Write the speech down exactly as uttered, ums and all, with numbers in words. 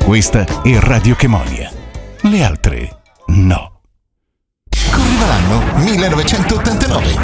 Questa è Radio Chemonia. Le altre no. Correva l'anno millenovecentottantanove.